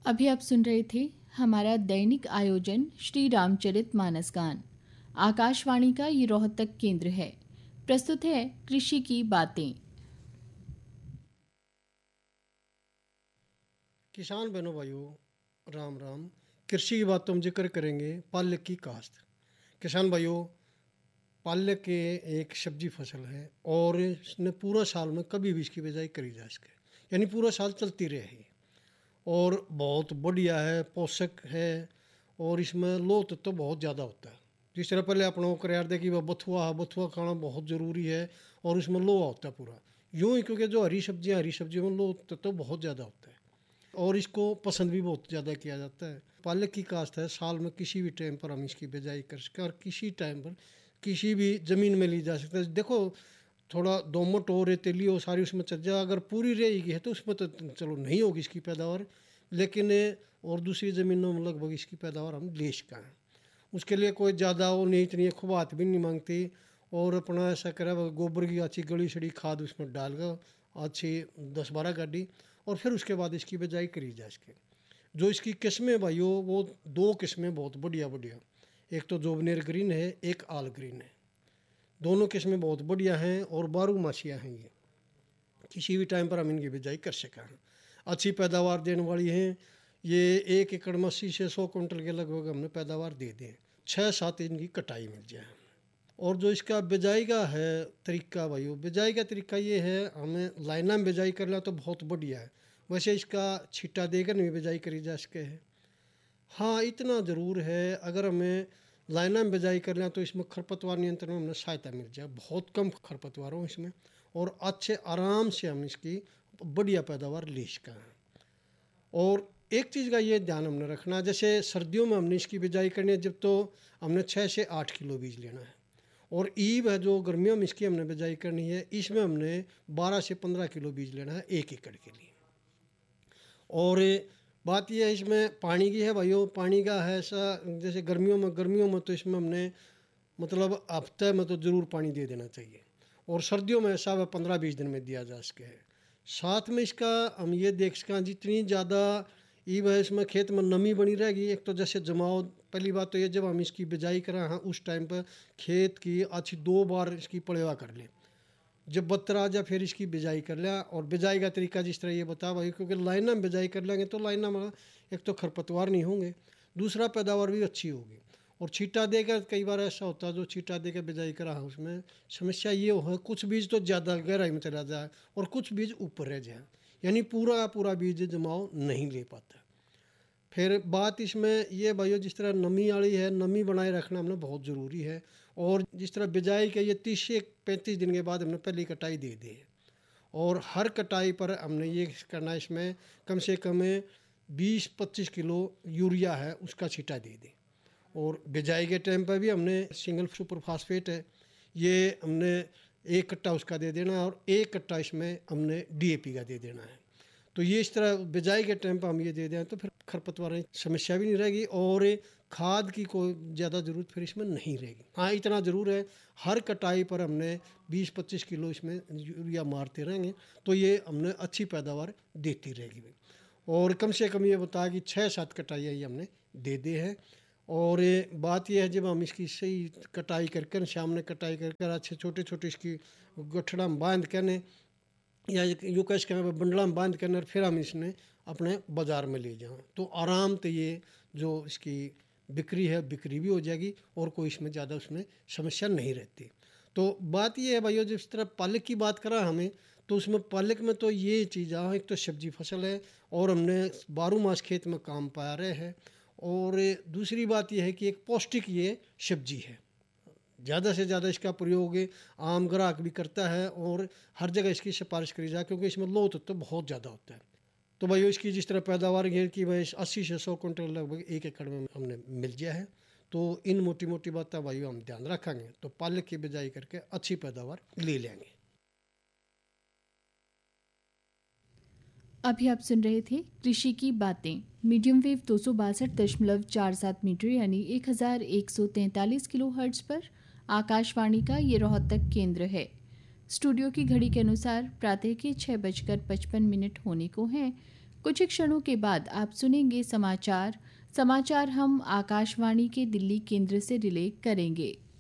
अभी आप सुन रहे थे हमारा दैनिक आयोजन श्री रामचरित मानसगान। आकाशवाणी का ये रोहतक केंद्र है। प्रस्तुत है कृषि की बातें। किसान बहनों भाइयों, राम राम। कृषि की बातों में जिक्र करेंगे पालक की काश्त। किसान भाइयों, पालक के एक सब्जी फसल है और इसने पूरा साल में कभी भी इसकी बिजाई करी जा सके, यानी पूरा साल चलती रहे और बहुत बढ़िया है, पोषक है और इसमें लोह तत्व तो बहुत ज़्यादा होता है। जिस तरह पहले अपनों को याद है कि वह बथुआ खाना बहुत ज़रूरी है और इसमें लोहा होता है पूरा, यूँ ही क्योंकि जो हरी सब्जियों में लोह तत्व तो बहुत ज़्यादा होता है और इसको पसंद भी बहुत ज़्यादा किया जाता है। पालक की काश्त है, साल में किसी भी टाइम पर हम इसकी बिजाई कर सकें और किसी टाइम पर किसी भी ज़मीन में ली जा सकता है। देखो, थोड़ा दोमट हो, रेतीली हो, सारी उसमें चल जाए। अगर पूरी रहेगी है तो उसमें तो चलो नहीं होगी इसकी पैदावार, लेकिन और दूसरी ज़मीनों में लगभग इसकी पैदावार हम ले सकते हैं। उसके लिए कोई ज़्यादा वो नहीं, इतनी खुबात भी नहीं मांगती और अपना ऐसा करे गोबर की अच्छी गली सड़ी खाद उसमें डाल कर अच्छी 10-12 गाड़ी और फिर उसके बाद इसकी बिजाई करी जा सके। जो इसकी किस्में भाइयों, वो 2 किस्में बहुत बढ़िया बढ़िया, एक तो जोबनेर ग्रीन है, एक आल ग्रीन है। दोनों किस्में बहुत बढ़िया हैं और 12 मासियाँ हैं। ये किसी भी टाइम पर हम इनकी बिजाई कर सकें हैं। अच्छी पैदावार देने वाली हैं। ये 1 एकड़ में 80 से 100 कुंटल के लगभग हमने पैदावार दे दें। 6-7 इनकी कटाई मिल जाए। और जो इसका बिजाई का है तरीका भाइयों, बिजाई का तरीका ये है, हमें लाइना में बिजाई कर लें तो बहुत बढ़िया है। वैसे इसका छिट्टा देकर भी बिजाई करी जा सके है। हाँ, इतना ज़रूर है, अगर हमें लाइना में बिजाई कर लें तो इसमें खरपतवार नियंत्रण में हमें सहायता मिल जाए। बहुत कम खरपतवार हो इसमें और अच्छे आराम से हम इसकी बढ़िया पैदावार ले सकें। और एक चीज़ का ये ध्यान हमने रखना, जैसे सर्दियों में हमने इसकी बिजाई करनी है जब, तो हमने 6 से 8 किलो बीज लेना है। और ईब है जो गर्मियों में इसकी हमने बिजाई करनी है, इसमें हमने 12 से 15 किलो बीज लेना है 1 एकड़ के लिए। और बात यह है इसमें पानी की है भाइयों, पानी का है ऐसा, जैसे गर्मियों में तो इसमें हमने मतलब हफ्ते में तो ज़रूर पानी दे देना चाहिए और सर्दियों में ऐसा वह 15-20 दिन में दिया जा सके है। साथ में इसका हम ये देख सकें जितनी ज़्यादा ये वह इसमें खेत में नमी बनी रहेगी, एक तो जैसे जमाव, पहली बात तो ये जब हम इसकी बिजाई करें हाँ उस टाइम पर खेत की अच्छी 2 बार इसकी पलेवा कर लें। जब बत्तर आ जाए फिर इसकी बिजाई कर लिया। और बिजाई का तरीका जिस तरह ये बता भाई, क्योंकि लाइना में बिजाई कर लेंगे तो लाइना में एक तो खरपतवार नहीं होंगे, दूसरा पैदावार भी अच्छी होगी। और छीटा देकर कई बार ऐसा होता है जो छीटा देकर बिजाई करा है उसमें समस्या ये हो, कुछ बीज तो ज़्यादा गहराई में चला जाए और कुछ बीज ऊपर रह जाए, यानी पूरा का पूरा बीज जमाव नहीं ले पाता। फिर बात इसमें ये भाइयों, जिस तरह नमी वाली है, नमी बनाए रखना हमने बहुत ज़रूरी है। और जिस तरह बिजाई के ये 30 से 35 दिन के बाद हमने पहली कटाई दे दी है और हर कटाई पर हमने ये करना, इसमें कम से कम 20-25 किलो यूरिया है उसका छींटा दे दें। और बिजाई के टाइम पर भी हमने सिंगल सुपर फास्फेट है, ये हमने 1 कट्टा उसका दे देना है और 1 कट्टा इसमें हमने DAP का दे देना है। तो ये इस तरह बिजाई के टाइम पर हम ये दे दें तो फिर खरपतवार की समस्या भी नहीं रहेगी और खाद की कोई ज़्यादा ज़रूरत फिर इसमें नहीं रहेगी। हाँ, इतना ज़रूर है, हर कटाई पर हमने 20-25 किलो इसमें यूरिया मारते रहेंगे तो ये हमने अच्छी पैदावार देती रहेगी। और कम से कम ये बता कि 6-7 कटाइयाँ ये हमने दे दे हैं। और बात यह है जब हम इसकी सही कटाई करके, शाम ने कटाई करके अच्छे छोटे छोटे इसकी गठड़ा में बांध कर या यूँ कह के बंडला में बांध कर फिर हम इसने अपने बाज़ार में ले जाएं तो आराम से ये जो इसकी बिक्री है बिक्री भी हो जाएगी और कोई इसमें ज़्यादा उसमें समस्या नहीं रहती। तो बात ये है भाइयों, जिस तरह पालक की बात करा हमें, तो उसमें पालक में तो ये चीज़ है, एक तो सब्जी फसल है और हमने 12 मास खेत में काम पा रहे हैं। और दूसरी बात यह है कि एक पौष्टिक ये सब्जी है, ज़्यादा से ज़्यादा इसका प्रयोग आम ग्राहक भी करता है और हर जगह इसकी सिफारिश करी जाए क्योंकि इसमें लोह तत्व तो बहुत ज़्यादा होता है। तो भाई इसकी जिस तरह पैदावार है कि भाई 80 से 100 कुंटल लगभग 1 एकड़ में हमने मिल गया है। तो इन मोटी मोटी बातें भाई हम ध्यान रखेंगे तो पालक की बिजाई करके अच्छी पैदावार ले लेंगे। अभी आप सुन रहे थे कृषि की बातें। मीडियम वेव 262.47 मीटर यानी 1143 किलो हर्ट्ज पर आकाशवाणी का ये रोहतक केंद्र है। स्टूडियो की घड़ी के अनुसार प्रातः के 6:55 होने को हैं। कुछ ही क्षणों के बाद आप सुनेंगे समाचार हम आकाशवाणी के दिल्ली केंद्र से रिले करेंगे।